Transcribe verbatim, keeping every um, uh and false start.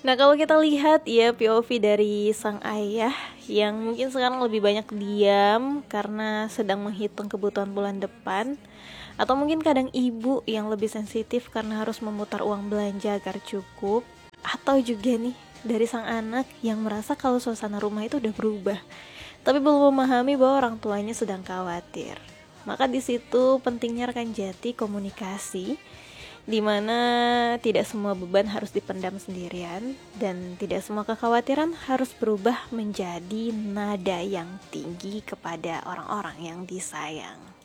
Nah, kalau kita lihat ya P O V dari sang ayah yang mungkin sekarang lebih banyak diam karena sedang menghitung kebutuhan bulan depan, atau mungkin kadang ibu yang lebih sensitif karena harus memutar uang belanja agar cukup, atau juga nih dari sang anak yang merasa kalau suasana rumah itu udah berubah tapi belum memahami bahwa orang tuanya sedang khawatir. Maka di situ pentingnya rekan jati komunikasi, di mana tidak semua beban harus dipendam sendirian dan tidak semua kekhawatiran harus berubah menjadi nada yang tinggi kepada orang-orang yang disayang.